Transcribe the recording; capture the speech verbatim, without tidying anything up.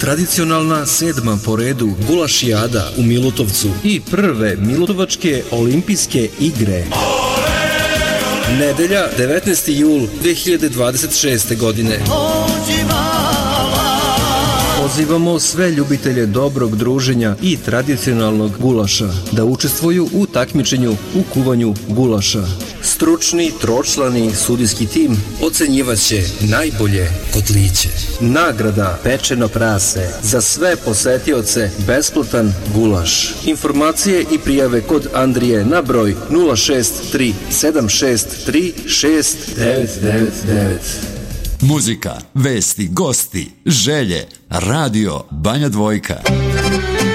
tradicionalna sedma po redu gulašijada u Milutovcu i prve Milutovačke olimpijske igre. Nedelja, devetnaesti jul dve hiljade dvadeset šeste. godine. Pozivamo sve ljubitelje dobrog druženja i tradicionalnog gulaša da učestvuju u takmičenju u kuvanju gulaša. Stručni tročlani sudijski tim ocenjivaće najbolje kotliće. Nagrada pečeno prase, za sve posetioce besplatan gulaš. Informacije i prijave kod Andrije na broj nula šest tri sedam šest tri šest devet devet devet. Muzika, vesti, gosti, želje, radio Banja Dvojka.